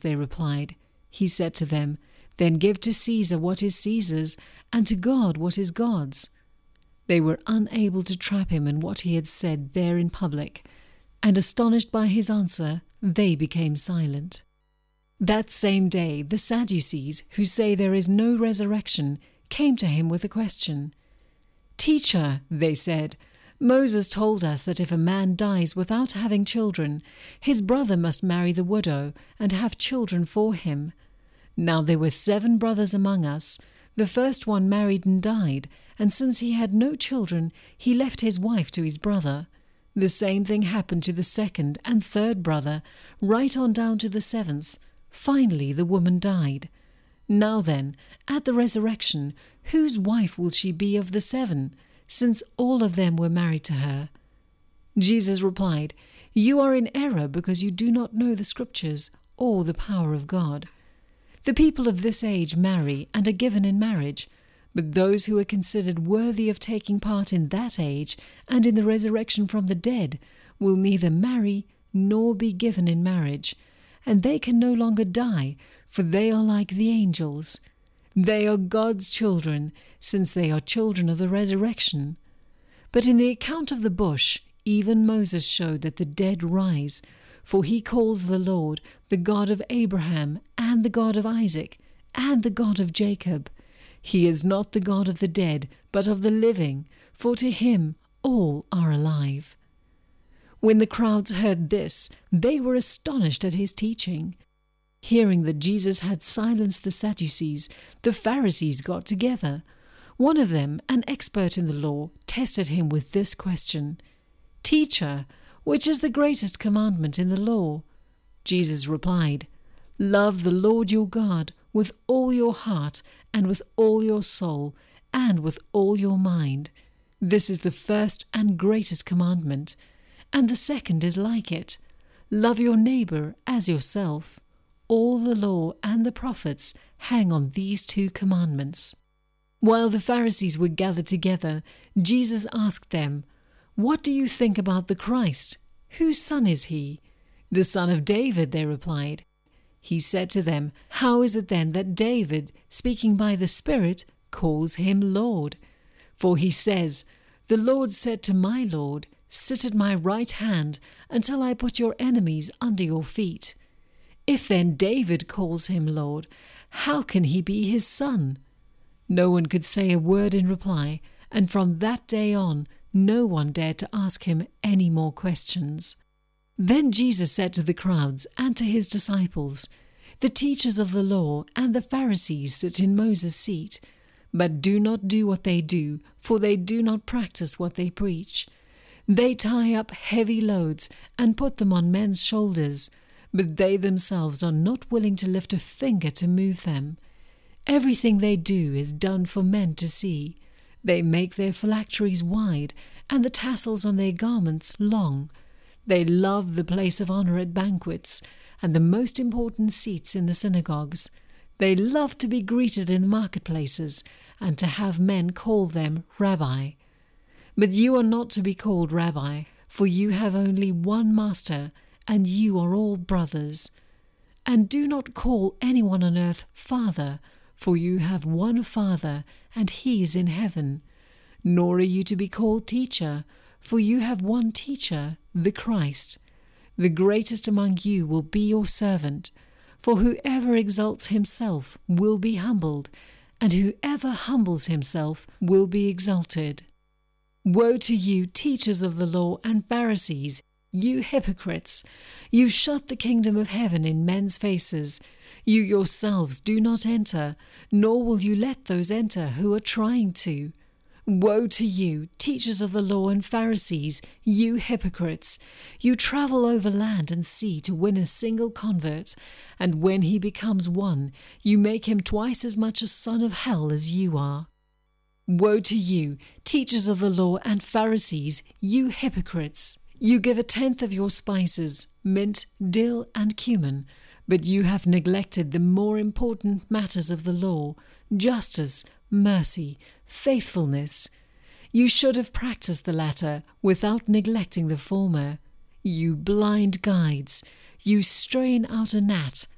they replied. He said to them, "Then give to Caesar what is Caesar's, and to God what is God's." They were unable to trap him in what he had said there in public, and astonished by his answer, they became silent. That same day, the Sadducees, who say there is no resurrection, came to him with a question. "Teacher," they said, "Moses told us that if a man dies without having children, his brother must marry the widow and have children for him. Now there were 7 brothers among us. The first one married and died, and since he had no children, he left his wife to his brother. The same thing happened to the second and third brother, right on down to the 7th. Finally, the woman died. Now then, at the resurrection, whose wife will she be of the 7, since all of them were married to her?" Jesus replied, "You are in error because you do not know the Scriptures or the power of God. The people of this age marry and are given in marriage, but those who are considered worthy of taking part in that age and in the resurrection from the dead will neither marry nor be given in marriage, and they can no longer die, for they are like the angels. They are God's children, since they are children of the resurrection. But in the account of the bush, even Moses showed that the dead rise, for he calls the Lord the God of Abraham and the God of Isaac and the God of Jacob. He is not the God of the dead, but of the living, for to him all are alive." When the crowds heard this, they were astonished at his teaching. Hearing that Jesus had silenced the Sadducees, the Pharisees got together. One of them, an expert in the law, tested him with this question: "Teacher, which is the greatest commandment in the law?" Jesus replied, "Love the Lord your God with all your heart and with all your soul and with all your mind. This is the first and greatest commandment. And the second is like it. Love your neighbor as yourself. All the law and the prophets hang on these 2 commandments." While the Pharisees were gathered together, Jesus asked them, "What do you think about the Christ? Whose son is he?" "The son of David," they replied. He said to them, "How is it then that David, speaking by the Spirit, calls him Lord? For he says, 'The Lord said to my Lord, sit at my right hand until I put your enemies under your feet.' If then David calls him Lord, how can he be his son?" No one could say a word in reply, and from that day on, no one dared to ask him any more questions. Then Jesus said to the crowds and to his disciples, "The teachers of the law and the Pharisees sit in Moses' seat, but do not do what they do, for they do not practice what they preach. They tie up heavy loads and put them on men's shoulders, but they themselves are not willing to lift a finger to move them. Everything they do is done for men to see. They make their phylacteries wide and the tassels on their garments long. They love the place of honor at banquets and the most important seats in the synagogues. They love to be greeted in the marketplaces and to have men call them Rabbi. But you are not to be called Rabbi, for you have only one master, and you are all brothers. And do not call anyone on earth Father, for you have one Father, and he is in heaven. Nor are you to be called Teacher, for you have one Teacher, the Christ. The greatest among you will be your servant, for whoever exalts himself will be humbled, and whoever humbles himself will be exalted. Woe to you, teachers of the law and Pharisees, you hypocrites! You shut the kingdom of heaven in men's faces. You yourselves do not enter, nor will you let those enter who are trying to. Woe to you, teachers of the law and Pharisees, you hypocrites! You travel over land and sea to win a single convert, and when he becomes one, you make him twice as much a son of hell as you are. Woe to you, teachers of the law and Pharisees, you hypocrites! You give 1/10 of your spices, mint, dill, and cumin, but you have neglected the more important matters of the law, justice, mercy, faithfulness. You should have practiced the latter without neglecting the former. You blind guides, you strain out a gnat